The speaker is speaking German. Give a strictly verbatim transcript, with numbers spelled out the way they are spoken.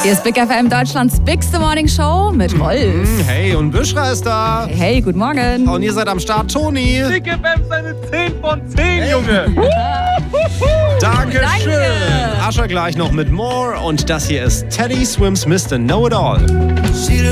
Hier ist Big F M, Deutschlands bigste Morning Show mit Rolf. Hey, und Büschra ist da. Hey, hey, guten Morgen. Und ihr seid am Start, Toni. Big F M seine zehn von zehn, Junge. Dankeschön. Danke. Ascher gleich noch mit More. Und das hier ist Teddy Swims Mister Know-It-All.